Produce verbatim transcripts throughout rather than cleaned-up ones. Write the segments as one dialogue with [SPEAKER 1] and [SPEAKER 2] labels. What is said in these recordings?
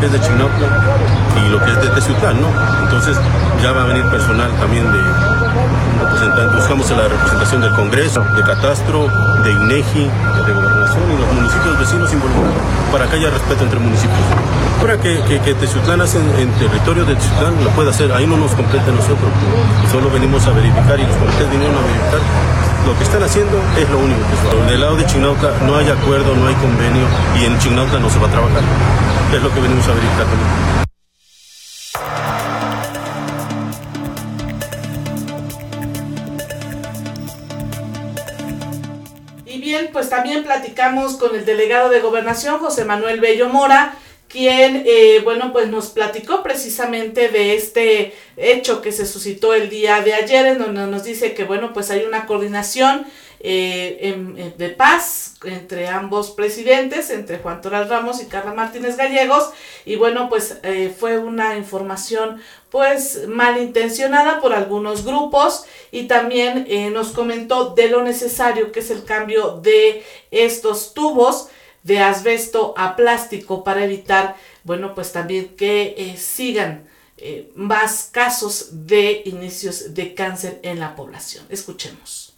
[SPEAKER 1] es de Chignautla y lo que es de Teciutlán, ¿no? Entonces ya va a venir personal también de representantes. Buscamos la representación del Congreso, de Catastro, de INEGI, de Gobernación y los municipios vecinos involucrados para que haya respeto entre municipios. Ahora que, que, que Teciutlán hace en, en territorio de Teciutlán, lo puede hacer, ahí no nos compete a nosotros, solo venimos a verificar y los comités vinieron a verificar. Lo que están haciendo es lo único que es. Del lado de Chignautla no hay acuerdo, no hay convenio y en Chignautla no se va a trabajar. Es lo que venimos a verificar también.
[SPEAKER 2] Y bien, pues también platicamos con el delegado de Gobernación, José Manuel Bello Mora, quien, eh, bueno, pues nos platicó precisamente de este hecho que se suscitó el día de ayer, en donde nos dice que, bueno, pues hay una coordinación eh, en, en, de paz entre ambos presidentes, entre Juan Toral Ramos y Carla Martínez Gallegos, y bueno, pues eh, fue una información pues malintencionada por algunos grupos, y también eh, nos comentó de lo necesario que es el cambio de estos tubos de asbesto a plástico para evitar, bueno, pues también que eh, sigan eh, más casos de inicios de cáncer en la población. Escuchemos.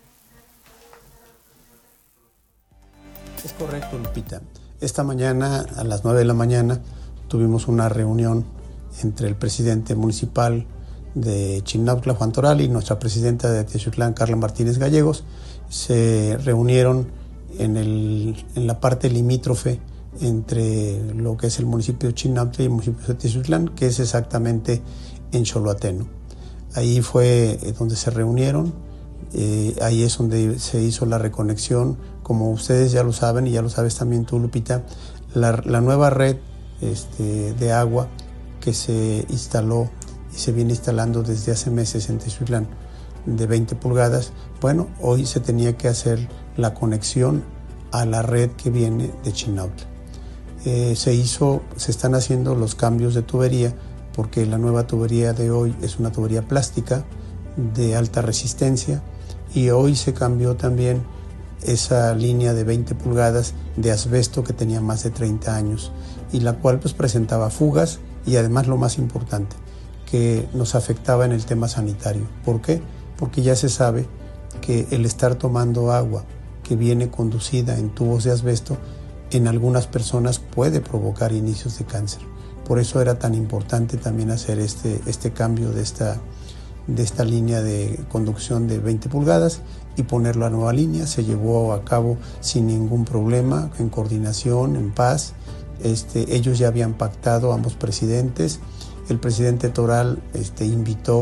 [SPEAKER 3] Es correcto, Lupita. Esta mañana, a las nueve de la mañana, tuvimos una reunión entre el presidente municipal de Chignautla, Juan Toral, y nuestra presidenta de Teciutlán, Carla Martínez Gallegos. Se reunieron en, el, en la parte limítrofe entre lo que es el municipio de Chignautla y el municipio de Teciutlán, que es exactamente en Xoloatengo. Ahí fue donde se reunieron, eh, ahí es donde se hizo la reconexión. Como ustedes ya lo saben, y ya lo sabes también tú, Lupita, la, la nueva red este, de agua que se instaló y se viene instalando desde hace meses en Teciutlán, de veinte pulgadas, bueno, hoy se tenía que hacer la conexión a la red que viene de Chignautla. Eh, se hizo, se están haciendo los cambios de tubería, porque la nueva tubería de hoy es una tubería plástica de alta resistencia, y hoy se cambió también esa línea de veinte pulgadas de asbesto que tenía más de treinta años, y la cual pues presentaba fugas, y además lo más importante, que nos afectaba en el tema sanitario. ¿Por qué? Porque ya se sabe que el estar tomando agua que viene conducida en tubos de asbesto en algunas personas puede provocar inicios de cáncer. Por eso era tan importante también hacer este, este cambio de esta, de esta línea de conducción de veinte pulgadas y ponerlo a nueva línea. Se llevó a cabo sin ningún problema, en coordinación, en paz. Este, ellos ya habían pactado, ambos presidentes. El presidente Toral este, invitó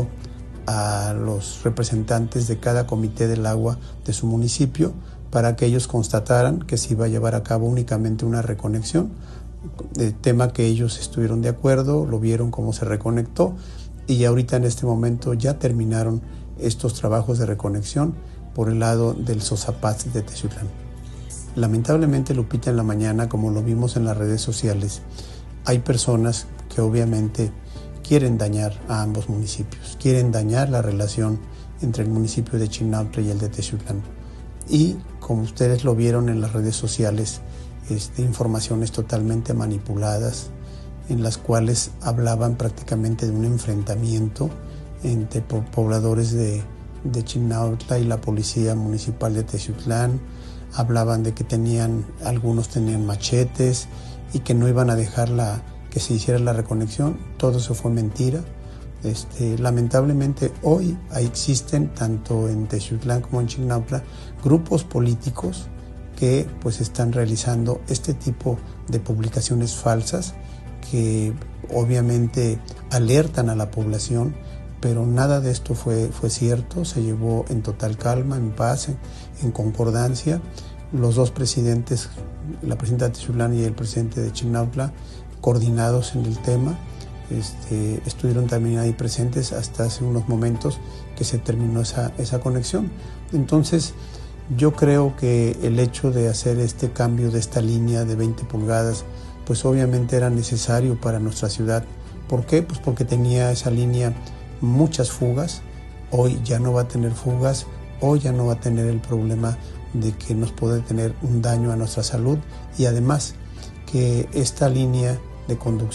[SPEAKER 3] a los representantes de cada comité del agua de su municipio para que ellos constataran que se iba a llevar a cabo únicamente una reconexión, el tema que ellos estuvieron de acuerdo, lo vieron cómo se reconectó, y ahorita en este momento ya terminaron estos trabajos de reconexión por el lado del Sosapaz de Teciutlán. Lamentablemente, Lupita, en la mañana, como lo vimos en las redes sociales, hay personas que obviamente quieren dañar a ambos municipios, quieren dañar la relación entre el municipio de Chignautla y el de Teciutlán. Y como ustedes lo vieron en las redes sociales, este, informaciones totalmente manipuladas, en las cuales hablaban prácticamente de un enfrentamiento entre pobladores de, de Chignautla y la policía municipal de Teciutlán. Hablaban de que tenían, algunos tenían machetes y que no iban a dejar la, que se hiciera la reconexión. Todo eso fue mentira. Este, lamentablemente hoy existen tanto en Teciutlán como en Chignautla grupos políticos que pues están realizando este tipo de publicaciones falsas que obviamente alertan a la población, pero nada de esto fue, fue cierto. Se llevó en total calma, en paz, en, en concordancia. Los dos presidentes, la presidenta de Teciutlán y el presidente de Chignautla, coordinados en el tema, este, estuvieron también ahí presentes hasta hace unos momentos que se terminó esa, esa conexión. Entonces, yo creo que el hecho de hacer este cambio de esta línea de veinte pulgadas, pues obviamente era necesario para nuestra ciudad. ¿Por qué? Pues porque tenía esa línea muchas fugas. Hoy ya no va a tener fugas, hoy ya no va a tener el problema de que nos puede tener un daño a nuestra salud, y además que esta línea de conducción